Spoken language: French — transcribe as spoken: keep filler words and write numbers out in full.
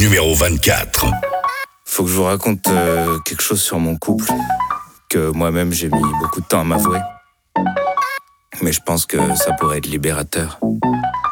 numéro vingt-quatre. Faut que je vous raconte euh, quelque chose sur mon couple que moi-même j'ai mis beaucoup de temps à m'avouer. Mais je pense que ça pourrait être libérateur.